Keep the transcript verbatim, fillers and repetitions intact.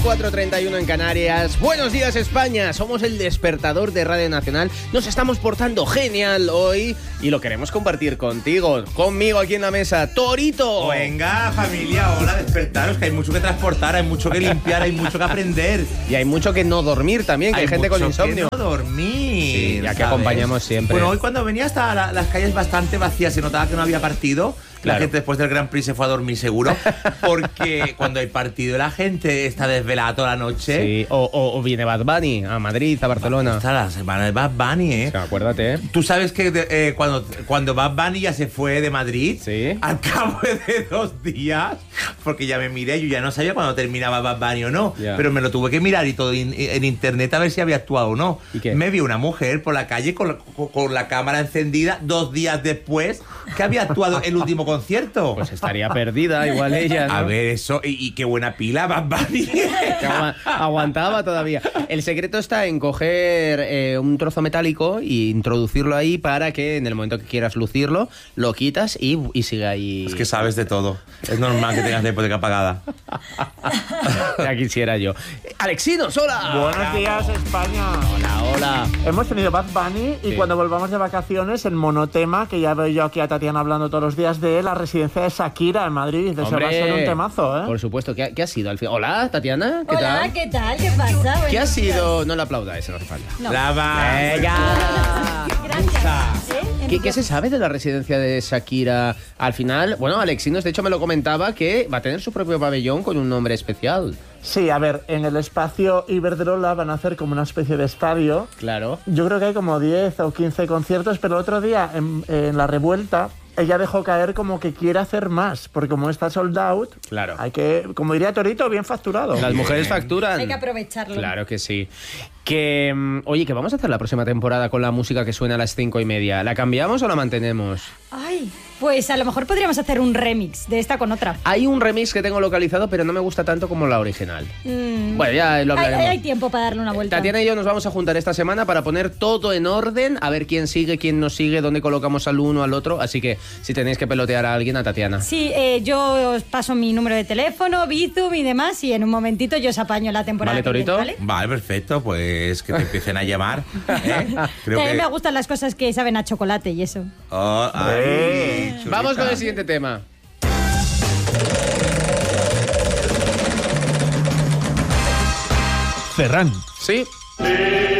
cuatro treinta y uno en Canarias. Buenos días, España. Somos el despertador de Radio Nacional. Nos estamos portando genial hoy y lo queremos compartir contigo. Conmigo aquí en la mesa, Torito. Venga, familia, hola, despertaros, que hay mucho que transportar, hay mucho que limpiar, hay mucho que aprender. Y hay mucho que no dormir también, que hay, hay gente con insomnio. Que no dormir. Sí, ya ¿sabes? que acompañamos siempre. Bueno, hoy cuando venía hasta la, las calles bastante vacías, se notaba que no había partido. La claro. gente después del Grand Prix se fue a dormir seguro, porque cuando hay partido la gente está desvelada toda la noche. Sí, o, o, o viene Bad Bunny a Madrid, a Barcelona. Está la semana de Bad Bunny, ¿eh? O sea, acuérdate, ¿eh? Tú sabes que eh, cuando, cuando Bad Bunny ya se fue de Madrid, ¿sí? Al cabo de dos días, porque ya me miré, yo ya no sabía cuándo terminaba Bad Bunny o no, yeah. pero me lo tuve que mirar y todo en, en internet a ver si había actuado o no. ¿Y qué? Me vi una mujer por la calle con, con, con la cámara encendida dos días después que había actuado el último concierto. Pues estaría perdida igual ella, ¿no? A ver, eso, y, y qué buena pila Bad Bunny. Que agu aguantaba todavía. El secreto está en coger eh, un trozo metálico e introducirlo ahí para que en el momento que quieras lucirlo, lo quitas y, y sigue ahí. Es que sabes de todo. Es normal que tengas la hipoteca pagada. Ya quisiera yo. Alexinos, hola. Buenos días, España. Hola, hola. Hemos tenido Bad Bunny y sí. cuando volvamos de vacaciones, el monotema, que ya veo yo aquí a Tatiana hablando todos los días de la residencia de Shakira en Madrid. Eso va a ser un temazo, ¿eh? Por supuesto. ¿Qué ha, qué ha sido al final? Hola, Tatiana. ¿Qué Hola, tal? ¿qué tal? ¿Qué pasa? Bueno, ¿Qué ha sido? No la aplaudáis, no hace falta. No. ¡Brava! ¡Venga! Gracias. ¿Eh? ¿Qué, ¿Qué se sabe de la residencia de Shakira? Al final, bueno, Alexinos de hecho me lo comentaba que va a tener su propio pabellón con un nombre especial. Sí, a ver, en el espacio Iberdrola van a hacer como una especie de estadio. Claro. Yo creo que hay como diez o quince conciertos, pero el otro día en, en La Revuelta ella dejó caer como que quiere hacer más, porque como está sold out, claro. hay que, como diría Torito, bien facturado. Las mujeres facturan. Hay que aprovecharlo. Claro que sí. Que, oye, ¿qué vamos a hacer la próxima temporada con la música que suena a las cinco y media? ¿La cambiamos o la mantenemos? Ay, pues a lo mejor podríamos hacer un remix de esta con otra. Hay un remix que tengo localizado, pero no me gusta tanto como la original. Mm. Bueno, ya lo hablaremos. Hay, hay tiempo para darle una vuelta. Tatiana y yo nos vamos a juntar esta semana para poner todo en orden, a ver quién sigue, quién no sigue, dónde colocamos al uno, al otro. Así que si tenéis que pelotear a alguien, a Tatiana. Sí, eh, yo os paso mi número de teléfono, Bizum y demás, y en un momentito yo os apaño la temporada. ¿Vale, Torito? Que viene, ¿vale? Vale, perfecto, pues que te empiecen a llamar. ¿eh? Creo También que... me gustan las cosas que saben a chocolate y eso. Oh, ay, chulita. Vamos con el siguiente tema. Ferran. Sí.